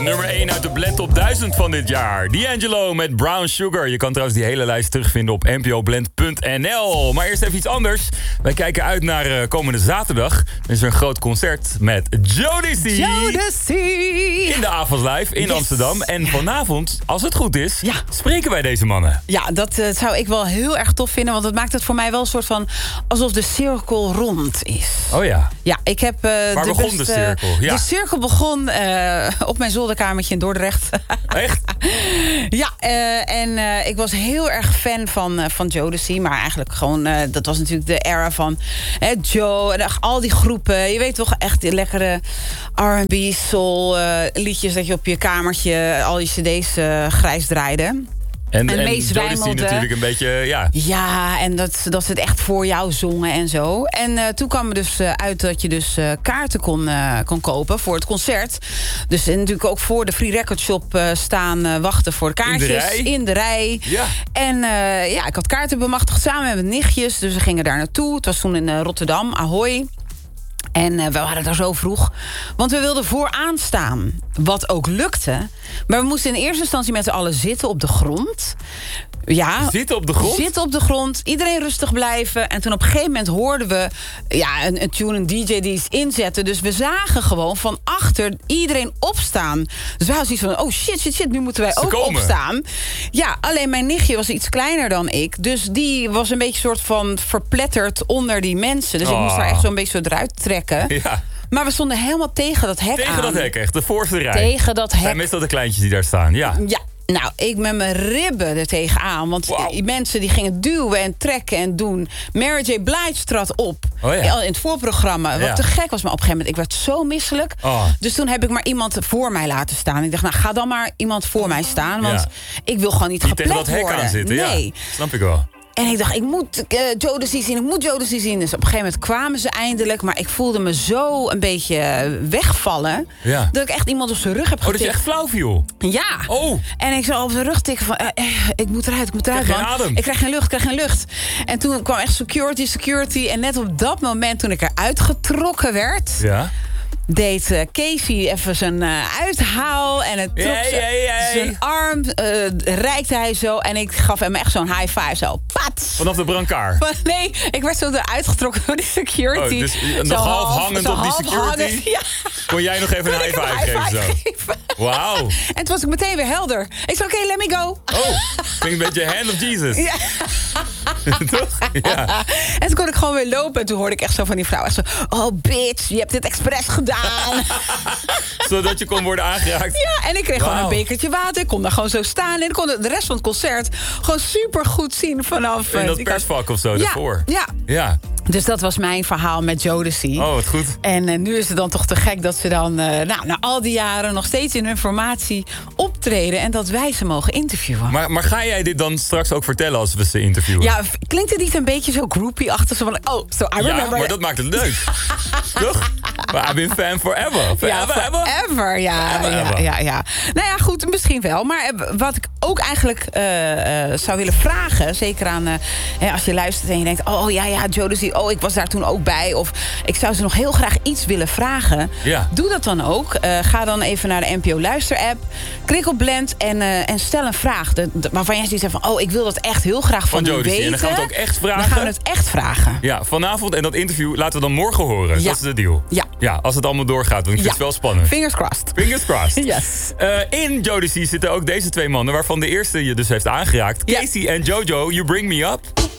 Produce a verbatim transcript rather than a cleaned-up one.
nummer één uit de Blend Top duizend van dit jaar. D'Angelo met Brown Sugar. Je kan trouwens die hele lijst terugvinden op n p o blend punt n l. Maar eerst even iets anders. Wij kijken uit naar uh, komende zaterdag. Er is er een groot concert met Jodeci. Jodeci! In de Avonds Live in Yes. Amsterdam. En vanavond, als het goed is, Ja. spreken wij deze mannen. Ja, dat uh, zou ik wel heel erg tof vinden. Want het maakt het voor mij wel een soort van... alsof de cirkel rond is. Oh ja. Ja, ik heb... Uh, Waar de begon beste, de cirkel? Ja. De cirkel begon uh, op mijn zolderkamertje in Dordrecht. Echt? Ja, uh, en uh, ik was heel erg fan van, uh, van Jodeci. Maar eigenlijk gewoon... Uh, dat was natuurlijk de era van uh, Joe en al die groepen. Je weet toch echt die lekkere R en B, soul uh, liedjes... dat je op je kamertje al je cd's uh, grijs draaide. En, En en meest Jodeci wijmelde. natuurlijk een beetje, ja... Ja, en dat, dat ze het echt voor jou zongen en zo. En uh, toen kwam er dus uh, uit dat je dus uh, kaarten kon, uh, kon kopen voor het concert. Dus en natuurlijk ook voor de Free Record Shop uh, staan uh, wachten voor de kaartjes. In de rij? In de rij. Ja. En uh, ja, ik had kaarten bemachtigd samen met mijn nichtjes. Dus we gingen daar naartoe. Het was toen in uh, Rotterdam, Ahoy. En uh, we waren daar zo vroeg. Want we wilden vooraan staan. Wat ook lukte. Maar we moesten in eerste instantie met z'n allen zitten op de grond. Ja, Zitten op de grond? Zitten op de grond. Iedereen rustig blijven. En toen op een gegeven moment hoorden we... ja, een, een tune, een D J die iets inzette. Dus we zagen gewoon van achter iedereen opstaan. Dus we hadden zoiets van... oh shit, shit, shit, nu moeten wij Ze ook komen. opstaan. Ja, alleen mijn nichtje was iets kleiner dan ik. Dus die was een beetje soort van verpletterd onder die mensen. Dus ik Oh. moest haar echt zo'n beetje zo eruit trekken. Ja. Maar we stonden helemaal tegen dat hek Tegen aan. dat hek, echt. De voorste rij. Tegen dat Het zijn hek. meestal de kleintjes die daar staan, ja. Ja, nou, ik met mijn ribben er tegenaan. Want Wauw. die mensen die gingen duwen en trekken en doen. Mary J. Blige trad op. Oh ja. In het voorprogramma. Wat Ja. te gek was, maar op een gegeven moment... ik werd zo misselijk. Oh. Dus toen heb ik maar iemand voor mij laten staan. Ik dacht, nou, ga dan maar iemand voor mij staan. Want Ja. ik wil gewoon niet Die tegen geplet dat hek worden. aan zitten, nee. ja. Snap ik wel. En ik dacht, ik moet uh, Jodeci zien, ik moet Jodeci zien. Dus op een gegeven moment kwamen ze eindelijk. Maar ik voelde me zo een beetje wegvallen. Ja. Dat ik echt iemand op zijn rug heb Oh, dat getikt. je echt flauw viel. Ja. Oh. En ik zou op zijn rug tikken van... eh, eh, ik moet eruit, ik moet eruit, krijg man. geen adem. Ik krijg geen lucht, ik krijg geen lucht. En toen kwam echt security, security. En net op dat moment, toen ik eruit getrokken werd... Ja. deed uh, Casey even zijn uh, uithaal. En het trok Jee, ze- jee, jee. zijn arm, uh, reikte hij zo. En ik gaf hem echt zo'n high five, zo. Pat! Vanaf de brancard. Maar nee, ik werd zo eruit getrokken door die security. Oh, dus nog Zo half hangend zo op die half security? hangend, ja. Kon jij nog even een Kon ik high hem five een geven zo? geven? Wauw. En toen was ik meteen weer helder. Ik zei, oké, okay, let me go. Oh, klinkt een beetje hand of Jesus. Ja. Toch? Ja. En toen kon ik gewoon weer lopen. En toen hoorde ik echt zo van die vrouw. Echt zo, oh bitch, je hebt dit expres gedaan. Zodat je kon worden aangeraakt. Ja, en ik kreeg gewoon Wauw. een bekertje water. Ik kon daar gewoon zo staan. En ik kon de rest van het concert gewoon super goed zien vanaf... In eh, dat die persvak of zo, Ja, daarvoor. ja. Ja. Dus dat was mijn verhaal met Jodeci. Oh, wat goed. En uh, nu is het dan toch te gek dat ze dan uh, nou, na al die jaren nog steeds in hun formatie optreden. En dat wij ze mogen interviewen. Maar, maar ga jij dit dan straks ook vertellen als we ze interviewen? Ja, v- klinkt het niet een beetje zo groupie-achtig? Zo van, oh, so I Ja, remember. maar dat maakt het leuk. Toch? Maar I've been fan forever. Forever, Ja, ever. forever, ja, Forever, ja, ever. ja, ja. Nou ja, goed, misschien wel. Maar eh, wat ik ook eigenlijk uh, uh, zou willen vragen... zeker aan, uh, hè, als je luistert en je denkt... oh ja, ja, Jodeci, oh, ik was daar toen ook bij. Of ik zou ze nog heel graag iets willen vragen. Ja. Doe dat dan ook. Uh, ga dan even naar de N P O Luister-app. Klik op Blend en, uh, en stel een vraag. De, de, waarvan jij zoiets hebt van... oh, ik wil dat echt heel graag van, Van u Jodeci. weten. En dan gaan we het ook echt vragen. Dan gaan we het echt vragen. Ja, vanavond en dat interview laten we dan morgen horen. Ja. Dat is de deal. Ja. Ja, als het allemaal doorgaat, want ik vind Ja. het wel spannend. Fingers crossed. Fingers crossed. Yes. Uh, in Jodeci zitten ook deze twee mannen... waarvan de eerste je dus heeft aangeraakt. Ja. Casey en Jojo, You Bring Me Up.